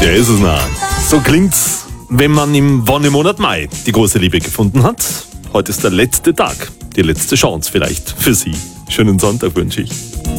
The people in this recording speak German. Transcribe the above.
Der ist es nah. So klingt's, wenn man im Wonnemonat Mai die große Liebe gefunden hat. Heute ist der letzte Tag, die letzte Chance vielleicht für Sie. Schönen Sonntag wünsche ich.